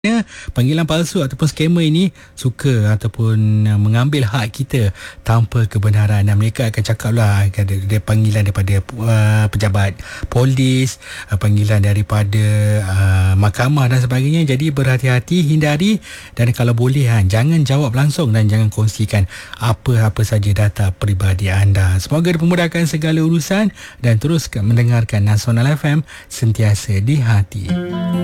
panggilan palsu ataupun scammer ini suka ataupun mengambil hak kita tanpa kebenaran, dan mereka akan cakap lah ada panggilan daripada pejabat polis, panggilan daripada mahkamah dan sebagainya. Jadi berhati-hati, hindari, dan kalau boleh jangan jawab langsung dan jangan kongsikan apa-apa saja data peribadi anda. Semoga dipermudahkan segala urusan dan terus mendengarkan Nasional FM, sentiasa di hati.